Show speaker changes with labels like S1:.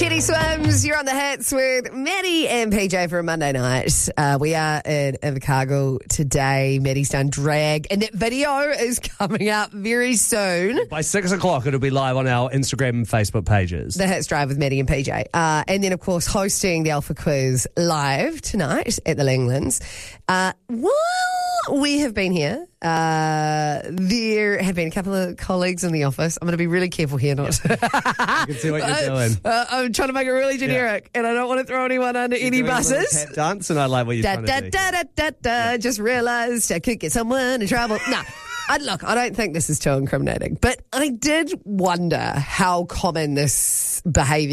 S1: Kitty Swims, you're on the hits with Maddie and PJ for a Monday night. We are in Invercargill today. Maddie's done drag, and that video is coming up very soon.
S2: By 6 o'clock, it'll be live on our Instagram and Facebook pages.
S1: The Hits Drive with Maddie and PJ. And then, of course, hosting the Alpha Quiz live tonight at the Langlands. While we have been here, there have been a couple of colleagues in the office. I'm going to be really careful here not to.
S2: I can see what you're doing.
S1: I'm trying to make it really generic, and I don't want to throw anyone under any buses.
S2: Tap dance, and I like what you're trying to do.
S1: Yeah. Just realised I could get someone in trouble. No. Look, I don't think this is too incriminating, but I did wonder how common this behaviour